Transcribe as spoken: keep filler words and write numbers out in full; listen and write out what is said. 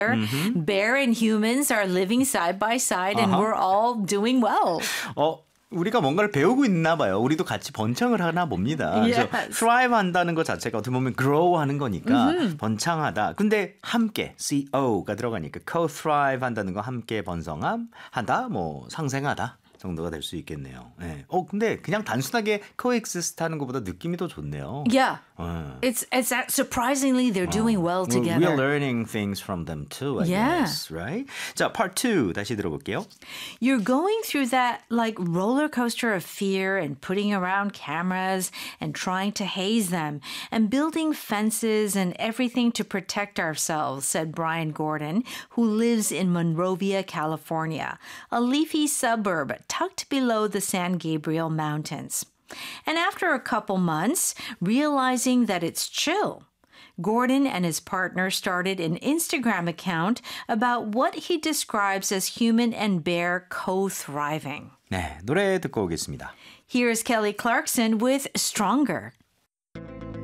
Mm-hmm. Bear and humans are living side by side and Uh-huh. we're all doing well. 어, 우리가 뭔가를 배우고 있나 봐요. 우리도 같이 번창을 하나 봅니다. 그래서 Yes. thrive 한다는 것 자체가 어떻게 보면 grow 하는 거니까 Mm-hmm. 번창하다. 근데 함께 co가 들어가니까 co-thrive 한다는 거 함께 번성함 하다 뭐 상생하다. 정도가 될 수 있겠네요. 네. 어 근데 그냥 단순하게 coexist 하는 것보다 느낌이 더 좋네요. Yeah. 어. It's it's that surprisingly they're doing well We're, together. we're learning things from them too, I Yeah. guess, right? 자, part two 다시 들어볼게요. You're going through that like roller coaster of fear and putting around cameras and trying to haze them and building fences and everything to protect ourselves, said Brian Gordon, who lives in Monrovia, California, a leafy suburb tucked below the San Gabriel Mountains. And after a couple months, realizing that it's chill, Gordon and his partner started an Instagram account about what he describes as human and bear co-thriving. 네, 노래 듣고 오겠습니다. Here's Kelly Clarkson with Stronger.